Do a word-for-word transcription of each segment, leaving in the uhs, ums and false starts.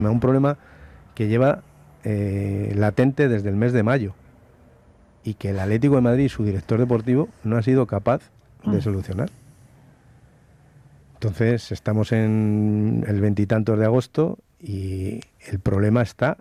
un problema que lleva eh, latente desde el mes de mayo y que el Atlético de Madrid y su director deportivo no ha sido capaz de mm. solucionar. Entonces estamos en el veintitantos de agosto y el problema está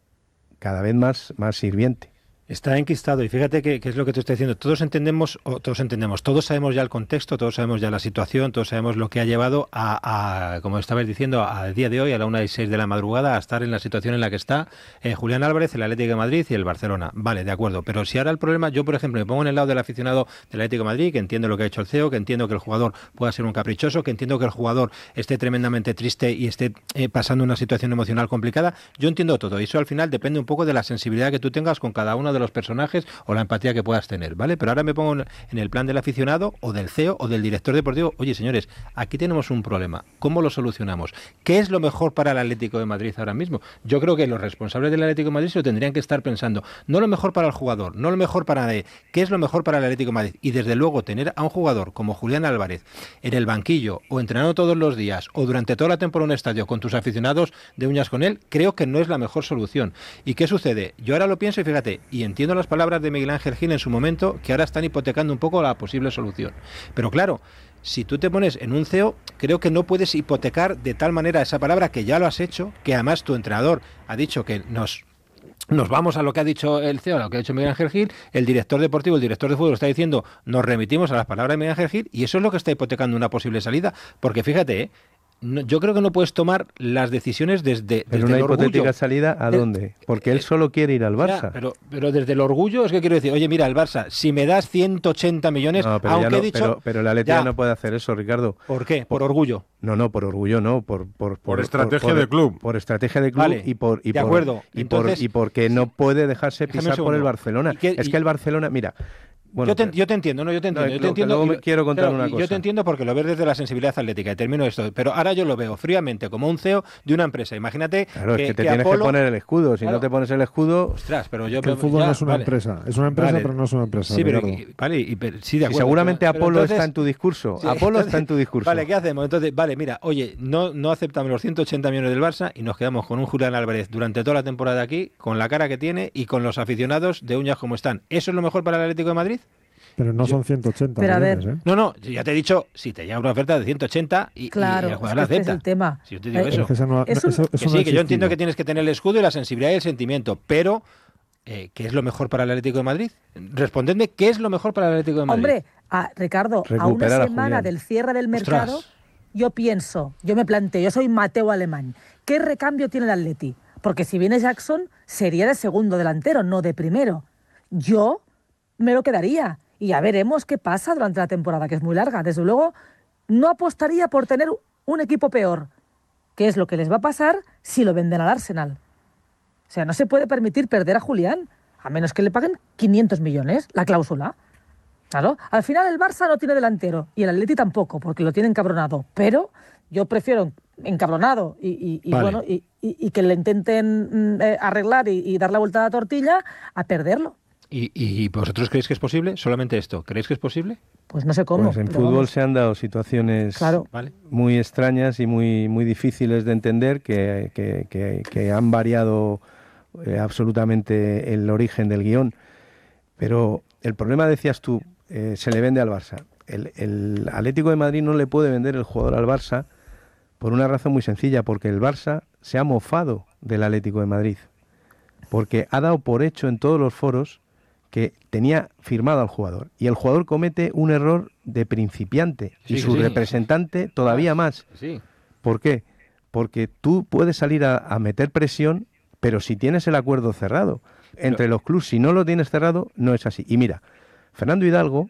cada vez más, más sirviente. Está enquistado y fíjate que, que es lo que te estoy diciendo. Todos entendemos, o todos entendemos, todos sabemos ya el contexto, todos sabemos ya la situación, todos sabemos lo que ha llevado a, a como estabais diciendo, al día de hoy, a la una y seis de la madrugada, a estar en la situación en la que está eh, Julián Álvarez, el Atlético de Madrid y el Barcelona. Vale, de acuerdo. Pero si ahora el problema, yo por ejemplo me pongo en el lado del aficionado del Atlético de Madrid, que entiendo lo que ha hecho el C E O, que entiendo que el jugador pueda ser un caprichoso, que entiendo que el jugador esté tremendamente triste y esté eh, pasando una situación emocional complicada. Yo entiendo todo. Y eso al final depende un poco de la sensibilidad que tú tengas con cada uno de los personajes o la empatía que puedas tener, ¿vale? Pero ahora me pongo en el plan del aficionado o del C E O o del director deportivo. Oye, señores, aquí tenemos un problema. ¿Cómo lo solucionamos? ¿Qué es lo mejor para el Atlético de Madrid ahora mismo? Yo creo que los responsables del Atlético de Madrid se lo tendrían que estar pensando. No lo mejor para el jugador, no lo mejor para nadie. ¿Qué es lo mejor para el Atlético de Madrid? Y desde luego tener a un jugador como Julián Álvarez en el banquillo o entrenando todos los días o durante toda la temporada en un estadio con tus aficionados de uñas con él, creo que no es la mejor solución. ¿Y qué sucede? Yo ahora lo pienso y fíjate, y entiendo las palabras de Miguel Ángel Gil en su momento, que ahora están hipotecando un poco la posible solución. Pero claro, si tú te pones en un C E O, creo que no puedes hipotecar de tal manera esa palabra, que ya lo has hecho, que además tu entrenador ha dicho que nos... Nos vamos a lo que ha dicho el C E O, a lo que ha dicho Miguel Ángel Gil, el director deportivo, el director de fútbol está diciendo, nos remitimos a las palabras de Miguel Ángel Gil, y eso es lo que está hipotecando una posible salida, porque fíjate, ¿eh? No, yo creo que no puedes tomar las decisiones desde, desde pero una el orgullo. hipotética salida, ¿a dónde? Porque eh, él solo quiere ir al Barça. Ya, pero, pero desde el orgullo es que quiero decir, oye, mira, el Barça, si me das ciento ochenta millones, no, pero aunque no, he dicho... Pero, pero el Atlético no puede hacer eso, Ricardo. ¿Por qué? ¿Por, por orgullo? No, no, por orgullo no, por... Por, por, por estrategia de club. Por estrategia de club vale, y por... Y de por, acuerdo. Y, Entonces, por, y porque no puede dejarse pisar por el Barcelona. ¿Y qué, y, es que el Barcelona, mira... Bueno, yo, te, yo te entiendo, no, yo te entiendo. No, yo te entiendo luego y, quiero contar pero, una cosa. Yo te entiendo porque lo ves desde la sensibilidad atlética y termino esto. Pero ahora yo lo veo fríamente como un C E O de una empresa. Imagínate claro, que, es que te que tienes Apolo... que poner el escudo. Si claro. no te pones el escudo... Ostras, pero yo... Que el fútbol ya, no es una vale. empresa. Es una empresa, vale. pero no es una empresa. Sí, pero, Ricardo. vale, y, pero, sí, de acuerdo. Y seguramente pero, Apolo pero entonces, está en tu discurso. Sí, Apolo entonces, está en tu discurso. Vale, ¿qué hacemos? Entonces, vale, mira, oye, no, no aceptamos los ciento ochenta millones del Barça y nos quedamos con un Julián Álvarez durante toda la temporada aquí, con la cara que tiene y con los aficionados de uñas como están. ¿Eso es lo mejor para el Atlético de Madrid? Pero no son ciento ochenta pero millones, a ver, ¿eh? No, no, ya te he dicho, si te llega una oferta de ciento ochenta y, claro, y el jugador es la que acepta. Este es el tema. Si yo te digo eh, eso. Es que, no, eso, eso, eso que no sí, que yo entiendo existido. que tienes que tener el escudo y la sensibilidad y el sentimiento, pero eh, ¿qué es lo mejor para el Atlético de Madrid? Respondedme, ¿qué es lo mejor para el Atlético de Madrid? Hombre, a, Ricardo, Recuperar a una a semana Julián. del cierre del mercado, Ostras. yo pienso, yo me planteo, yo soy Mateo Alemán, ¿qué recambio tiene el Atleti? Porque si viene Jackson, sería de segundo delantero, no de primero. Yo me lo quedaría. Y ya veremos qué pasa durante la temporada, que es muy larga. Desde luego, no apostaría por tener un equipo peor, que es lo que les va a pasar si lo venden al Arsenal. O sea, no se puede permitir perder a Julián, a menos que le paguen quinientos millones, la cláusula. Claro, al final el Barça no tiene delantero, y el Atleti tampoco, porque lo tiene encabronado. Pero yo prefiero encabronado y, y, y, vale. bueno, y, y, y que le intenten eh, arreglar y, y dar la vuelta a la tortilla a perderlo. ¿Y, ¿Y vosotros creéis que es posible? Solamente esto. ¿Creéis que es posible? Pues no sé cómo. Pues en fútbol vamos. se han dado situaciones claro. muy extrañas y muy, muy difíciles de entender que, que, que, que han variado eh, absolutamente el origen del guión. Pero el problema, decías tú, eh, se le vende al Barça. El, el Atlético de Madrid no le puede vender el jugador al Barça por una razón muy sencilla, porque el Barça se ha mofado del Atlético de Madrid. Porque ha dado por hecho en todos los foros que tenía firmado al jugador. Y el jugador comete un error de principiante. Sí, y su sí, representante sí. todavía más. Sí. ¿Por qué? Porque tú puedes salir a, a meter presión, pero si tienes el acuerdo cerrado entre pero... los clubes, si no lo tienes cerrado, no es así. Y mira, Fernando Hidalgo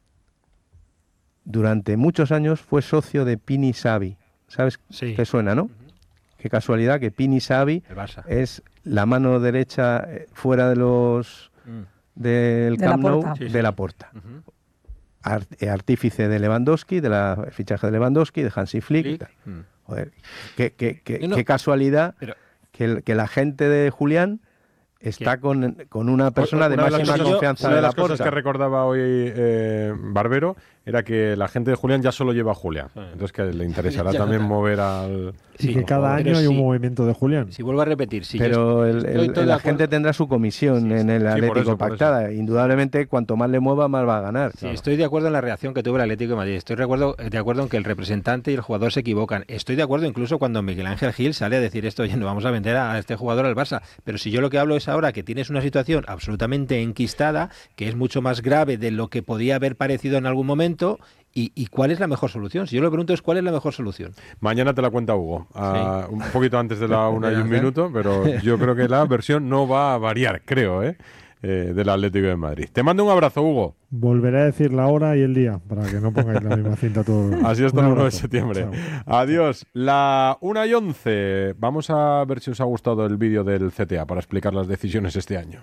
durante muchos años fue socio de Pini Xavi. ¿Sabes sí. qué suena, no? Uh-huh. Qué casualidad que Pini Xavi es la mano derecha fuera de los... Mm. del de Camp Nou, sí, sí. de Laporta. Uh-huh. Art, artífice de Lewandowski, de la el fichaje de Lewandowski, de Hansi Flick. Flick. Mm. Joder, qué, qué, qué, no, qué casualidad pero... que, el, que la gente de Julián está con, con una persona una de máxima de confianza. confianza Una de de las Laporta. cosas que recordaba hoy eh, Barbero era que la gente de Julián ya solo lleva a Julián. Entonces que le interesará también mover al... Sí, y que cada año hay un si, movimiento de Julián. Si vuelvo a repetir, si pero el, el, la gente tendrá su comisión sí, en el sí, Atlético eso, pactada. Indudablemente, cuanto más le mueva, más va a ganar. Sí, claro. Estoy de acuerdo en la reacción que tuvo el Atlético de Madrid. Estoy de acuerdo, de acuerdo en que el representante y el jugador se equivocan. Estoy de acuerdo incluso cuando Miguel Ángel Gil sale a decir esto, oye, no vamos a vender a este jugador al Barça. Pero si yo lo que hablo es ahora que tienes una situación absolutamente enquistada, que es mucho más grave de lo que podía haber parecido en algún momento... ¿Y, ¿Y cuál es la mejor solución? Si yo le pregunto es cuál es la mejor solución. Mañana te la cuenta Hugo, a, sí. un poquito antes de la una y un minuto, pero yo creo que la versión no va a variar, creo, ¿eh? Eh, del Atlético de Madrid. Te mando un abrazo, Hugo. Volveré a decir la hora y el día, para que no pongáis la misma cinta todo. Así hasta el uno de septiembre. Chao. Adiós. La una y once. Vamos a ver si os ha gustado el vídeo del C T A para explicar las decisiones este año.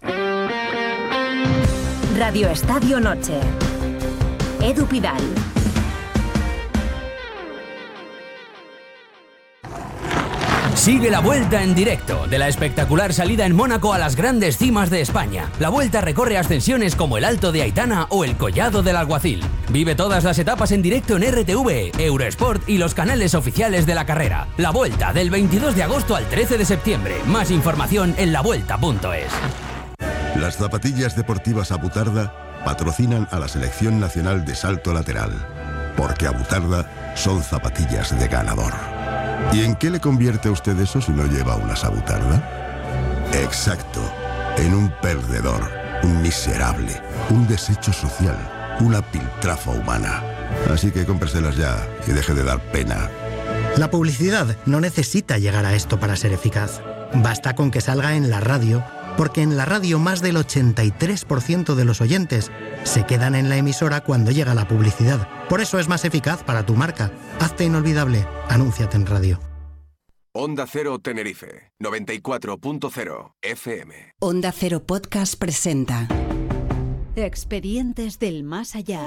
Radio Estadio Noche. Edu Pidal. Sigue la Vuelta en directo de la espectacular salida en Mónaco a las grandes cimas de España. La Vuelta recorre ascensiones como el Alto de Aitana o el Collado del Alguacil. Vive todas las etapas en directo en R T V, Eurosport y los canales oficiales de la carrera. La Vuelta del veintidós de agosto al trece de septiembre. Más información en la vuelta punto es. Las zapatillas deportivas Abutarda patrocinan a la Selección Nacional de Salto Lateral, porque Abutarda son zapatillas de ganador. ¿Y en qué le convierte a usted eso si no lleva unas Abutarda? Exacto, en un perdedor, un miserable, un desecho social, una piltrafa humana. Así que cómpreselas ya y deje de dar pena. La publicidad no necesita llegar a esto para ser eficaz. Basta con que salga en la radio, porque en la radio más del ochenta y tres por ciento de los oyentes se quedan en la emisora cuando llega la publicidad. Por eso es más eficaz para tu marca. Hazte inolvidable. Anúnciate en radio. Onda Cero Tenerife, noventa y cuatro punto cero F M. Onda Cero Podcast presenta Expedientes del Más Allá.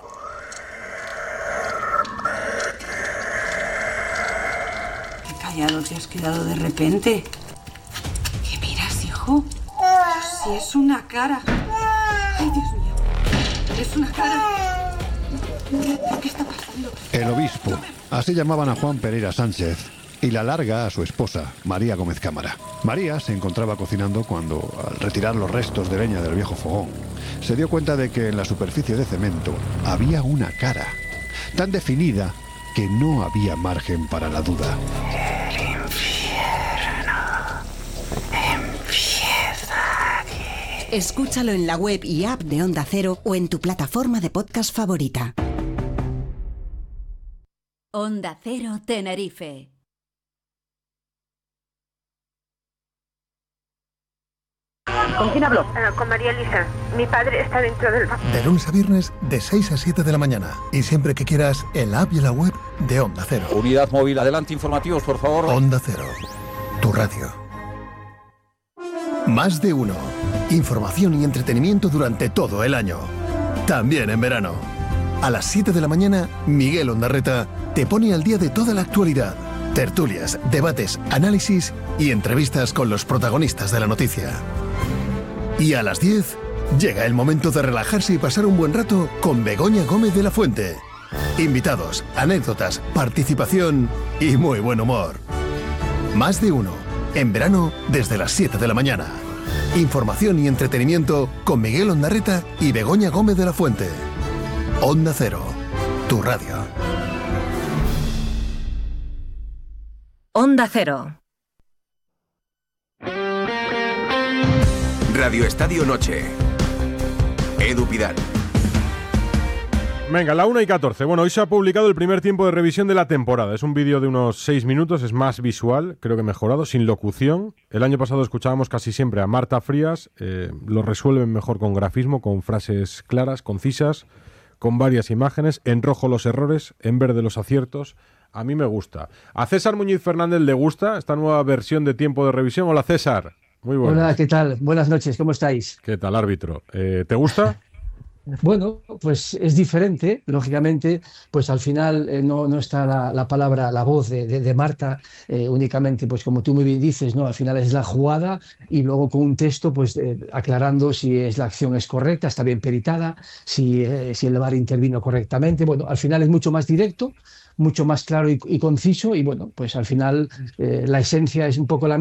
Qué callado te has quedado de repente. ¿Qué miras, hijo? Si es una cara. Ay, Dios mío. Es una cara. ¿Qué está pasando? El obispo. Así llamaban a Juan Pereira Sánchez. Y la larga a su esposa, María Gómez Cámara. María se encontraba cocinando cuando, al retirar los restos de leña del viejo fogón, se dio cuenta de que en la superficie de cemento había una cara, tan definida que no había margen para la duda. El infierno empieza aquí. Escúchalo en la web y app de Onda Cero o en tu plataforma de podcast favorita. Onda Cero Tenerife. ¿Con quién hablo? Uh, con María Elisa. Mi padre está dentro del... De lunes a viernes, de seis a siete de la mañana. Y siempre que quieras, en la app y en la web de Onda Cero. Unidad móvil, adelante, informativos, por favor. Onda Cero, tu radio. Más de uno. Información y entretenimiento durante todo el año. También en verano. A las siete de la mañana, Miguel Ondarreta te pone al día de toda la actualidad. Tertulias, debates, análisis y entrevistas con los protagonistas de la noticia. Y a las diez, llega el momento de relajarse y pasar un buen rato con Begoña Gómez de la Fuente. Invitados, anécdotas, participación y muy buen humor. Más de uno, en verano desde las siete de la mañana. Información y entretenimiento con Miguel Ondarreta y Begoña Gómez de la Fuente. Onda Cero, tu radio. Onda Cero. Radio Estadio Noche. Edu Pidal. Venga, la una y catorce. Bueno, hoy se ha publicado el primer tiempo de revisión de la temporada. Es un vídeo de unos seis minutos, es más visual, creo que mejorado, sin locución. El año pasado escuchábamos casi siempre a Marta Frías. Eh, lo resuelven mejor con grafismo, con frases claras, concisas, con varias imágenes. En rojo los errores, en verde los aciertos. A mí me gusta. A César Muñiz Fernández le gusta esta nueva versión de tiempo de revisión. Hola, César. Muy buenas. Hola, ¿qué tal? Buenas noches, ¿cómo estáis? ¿Qué tal, árbitro? Eh, ¿Te gusta? Bueno, pues es diferente, lógicamente, pues al final eh, no, no está la, la palabra, la voz de, de, de Marta eh, únicamente, pues como tú muy bien dices, ¿no? Al final es la jugada y luego con un texto, pues eh, aclarando si es la acción es correcta, está bien peritada, si, eh, si el V A R intervino correctamente. Bueno, al final es mucho más directo, mucho más claro y, y conciso y bueno, pues al final eh, la esencia es un poco la